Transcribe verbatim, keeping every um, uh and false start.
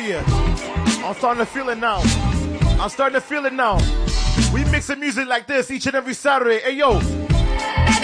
you. I'm starting to feel it now. I'm starting to feel it now. We mixing music like this each and every Saturday. Hey, yo.